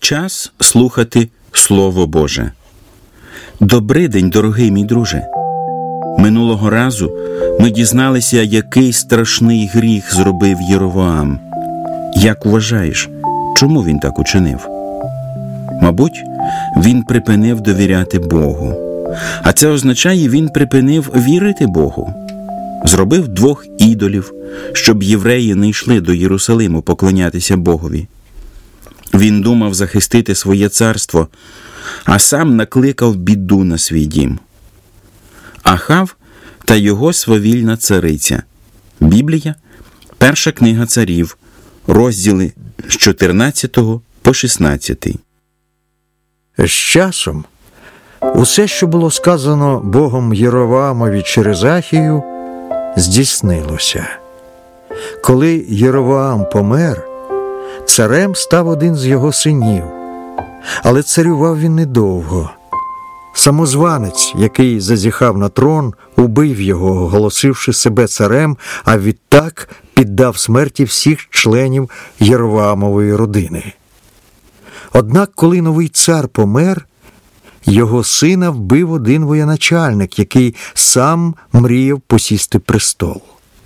Час слухати Слово Боже. Добрий день, дорогий мій друже. Минулого разу ми дізналися, який страшний гріх зробив Єровоам. Як вважаєш, чому він так учинив? Мабуть, він припинив довіряти Богу. А це означає, він припинив вірити Богу. Зробив 2 ідолів, щоб євреї не йшли до Єрусалиму поклонятися Богові. Він думав захистити своє царство, а сам накликав біду на свій дім. Ахав та його свавільна цариця. Біблія, 1 книга царів, розділи з 14 по 16. З часом усе, що було сказано Богом Єровоамові через Ахію, здійснилося. Коли Єровоам помер, царем став один з його синів, але царював він недовго. Самозванець, який зазіхав на трон, убив його, оголосивши себе царем, а відтак піддав смерті всіх членів Єровоамової родини. Однак, коли новий цар помер, його сина вбив один воєначальник, який сам мріяв посісти престол.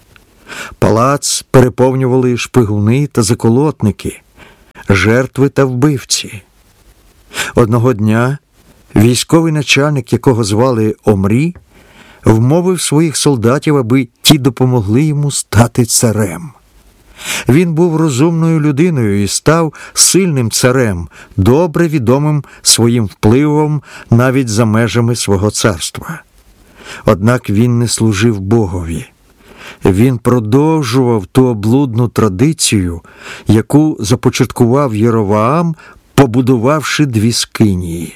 Палац переповнювали шпигуни та заколотники, жертви та вбивці. Одного дня військовий начальник, якого звали Омрі, вмовив своїх солдатів, аби ті допомогли йому стати царем. Він був розумною людиною і став сильним царем, добре відомим своїм впливом навіть за межами свого царства. Однак він не служив Богові. Він продовжував ту облудну традицію, яку започаткував Єровоам, побудувавши 2 скинії.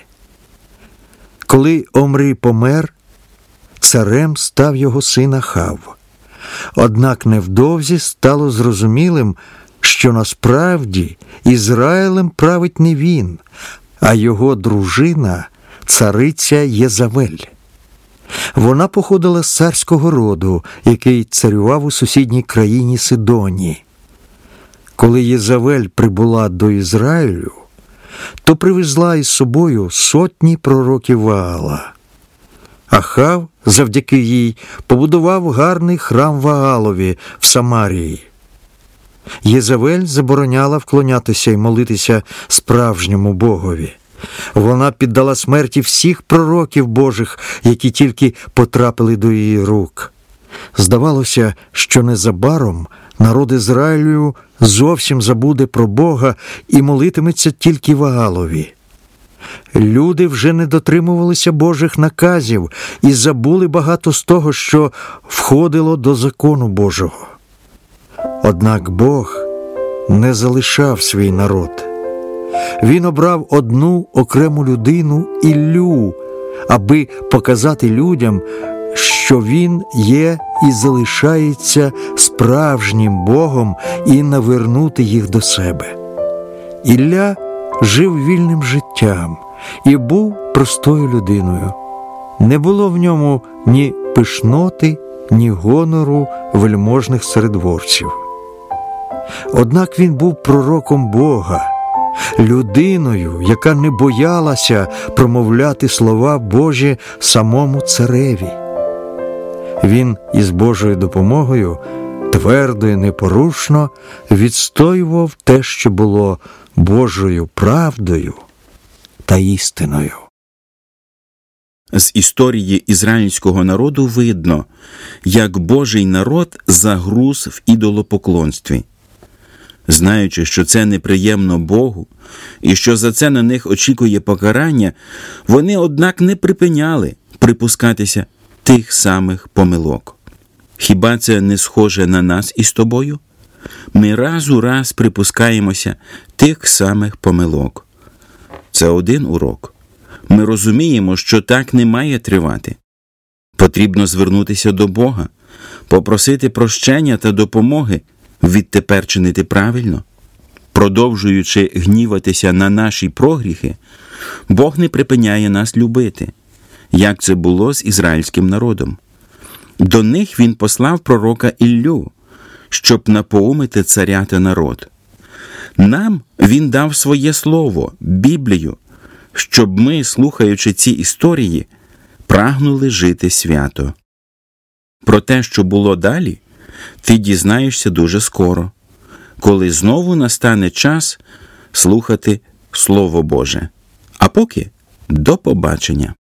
Коли Омрі помер, царем став його син Ахав. Однак невдовзі стало зрозумілим, що насправді Ізраїлем править не він, а його дружина, цариця Єзавель. Вона походила з царського роду, який царював у сусідній країні Сидоні. Коли Єзавель прибула до Ізраїлю, то привезла із собою сотні пророків Ваала. Ахав, завдяки їй, побудував гарний храм Ваалові в Самарії. Єзавель забороняла вклонятися і молитися справжньому Богові. Вона піддала смерті всіх пророків Божих, які тільки потрапили до її рук. Здавалося, що незабаром народ Ізраїлю зовсім забуде про Бога і молитиметься тільки Ваалові. Люди вже не дотримувалися Божих наказів і забули багато з того, що входило до закону Божого. Однак Бог не залишав свій народ. Він обрав одну окрему людину – Іллю, аби показати людям, що він є і залишається справжнім Богом, і навернути їх до себе. Ілля жив вільним життям і був простою людиною. Не було в ньому ні пишноти, ні гонору вельможних царедворців. Однак він був пророком Бога, людиною, яка не боялася промовляти слова Божі самому цареві. Він із Божою допомогою твердо і непорушно відстоював те, що було Божою правдою та істиною. З історії ізраїльського народу видно, як Божий народ загруз в ідолопоклонстві. Знаючи, що це неприємно Богу і що за це на них очікує покарання, вони, однак, не припиняли припускатися тих самих помилок. Хіба це не схоже на нас із тобою? Ми раз у раз припускаємося тих самих помилок. Це один урок. Ми розуміємо, що так не має тривати. Потрібно звернутися до Бога, попросити прощення та допомоги відтепер чинити правильно. Продовжуючи гніватися на наші прогріхи, Бог не припиняє нас любити, як це було з ізраїльським народом. До них він послав пророка Іллю, щоб напоумити царя та народ. Нам Він дав своє слово, Біблію, щоб ми, слухаючи ці історії, прагнули жити свято. Про те, що було далі, ти дізнаєшся дуже скоро, коли знову настане час слухати Слово Боже. А поки до побачення.